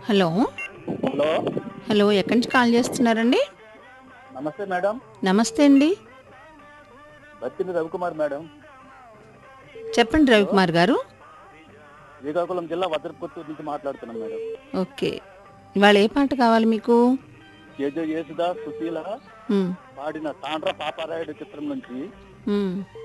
Hello. Hello. Hello, ఎక్కడి నుంచి call చేస్తున్నారండి? నమస్తే మేడం. నమస్తే అండి. బత్తిని రవికుమార్ మేడం. చెప్పండి హలో. రవికుమార్ గారు. శ్రీకాకుళం జిల్లా వజ్రపుత్తూరు నుంచి మాట్లాడుతున్నాం మేడం. ఓకే. ఇవాళ ఏ పాట కావాలి మీకు? కేజో యేసుదాస్ సుశీల మ్, పాడిన తాండ్ర పాపారాయుడు చిత్రం నుంచి మ్.